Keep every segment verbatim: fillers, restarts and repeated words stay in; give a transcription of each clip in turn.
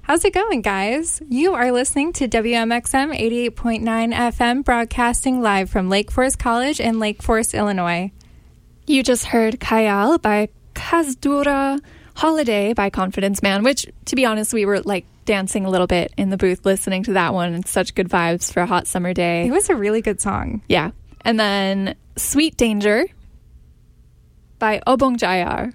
How's it going, guys? You are listening to W M X M eighty-eight point nine F M, broadcasting live from Lake Forest College in Lake Forest, Illinois. You just heard Kayal by Kazdura, Holiday by Confidence Man, which, to be honest, we were like dancing a little bit in the booth listening to that one. It's such good vibes for a hot summer day. It was a really good song. Yeah. And then Sweet Danger by Obong Jayar.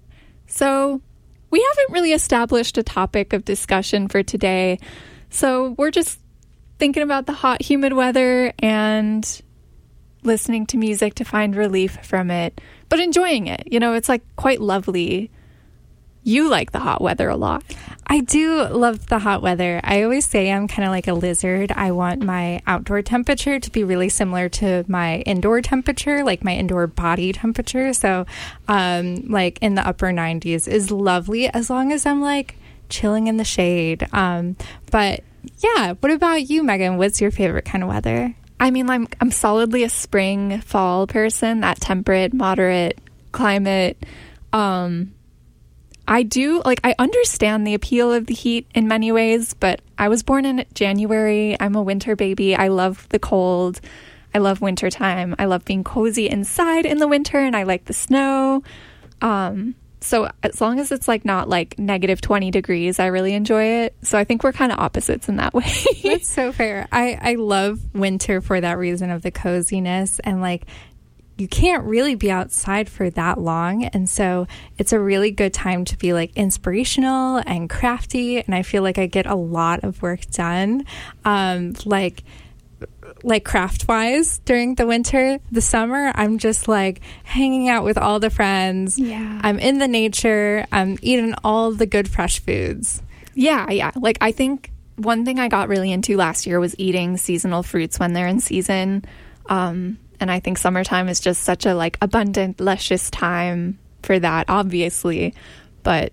So we haven't really established a topic of discussion for today. So we're just thinking about the hot, humid weather and listening to music to find relief from it, but enjoying it. You know, it's like quite lovely. You like the hot weather a lot. I do love the hot weather. I always say I'm kind of like a lizard. I want my outdoor temperature to be really similar to my indoor temperature, like my indoor body temperature. So, um, like in the upper nineties is lovely as long as I'm like chilling in the shade. Um, but yeah, what about you, Megan? What's your favorite kind of weather? I mean, I'm I'm solidly a spring, fall person, that temperate, moderate climate. Um, I do, like, I understand the appeal of the heat in many ways, but I was born in January. I'm a winter baby. I love the cold. I love winter time. I love being cozy inside in the winter, and I like the snow. Um, so as long as it's, like, not, like, negative twenty degrees, I really enjoy it. So I think we're kind of opposites in that way. That's so fair. I, I love winter for that reason of the coziness, and, like, you can't really be outside for that long. And so it's a really good time to be like inspirational and crafty. And I feel like I get a lot of work done, um, like, like craft wise during the winter. The summer, I'm just like hanging out with all the friends. Yeah. I'm in the nature. I'm eating all the good fresh foods. Yeah. Yeah. Like, I think one thing I got really into last year was eating seasonal fruits when they're in season. Um, And I think summertime is just such a, like, abundant, luscious time for that, obviously. But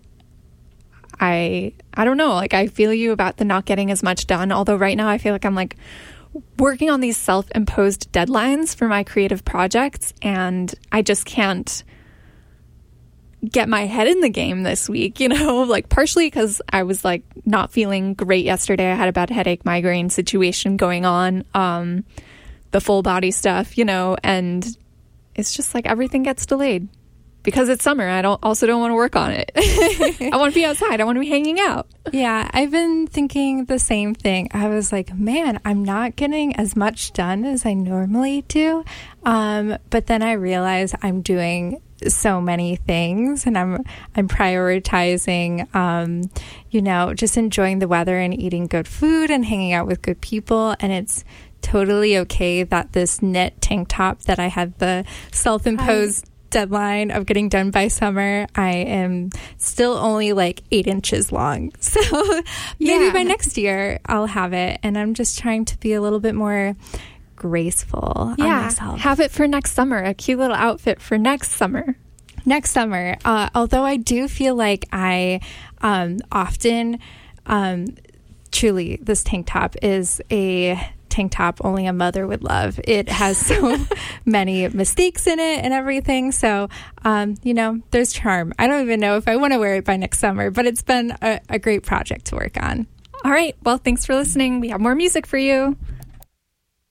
I I don't know. Like, I feel you about the not getting as much done. Although right now I feel like I'm, like, working on these self-imposed deadlines for my creative projects. And I just can't get my head in the game this week, you know? Like, partially because I was, like, not feeling great yesterday. I had a bad headache, migraine situation going on. Um... the full body stuff, you know, and it's just like everything gets delayed because it's summer. I don't also don't want to work on it. I want to be outside. I want to be hanging out. Yeah, I've been thinking the same thing. I was like, man, I'm not getting as much done as I normally do. Um, but then I realize I'm doing so many things, and I'm I'm prioritizing, um, you know, just enjoying the weather and eating good food and hanging out with good people. And it's totally okay that this knit tank top that I had the self-imposed Hi. deadline of getting done by summer, I am still only like eight inches long. So maybe yeah. by next year I'll have it. And I'm just trying to be a little bit more graceful yeah. on myself. Have it for next summer, a cute little outfit for next summer. Next summer. Uh, although I do feel like I um, often, um, truly, this tank top is a tank top only a mother would love. It has so many mistakes in it and everything. So, um, you know, there's charm. I don't even know if I want to wear it by next summer, but it's been a, a great project to work on. All right. Well, thanks for listening. We have more music for you.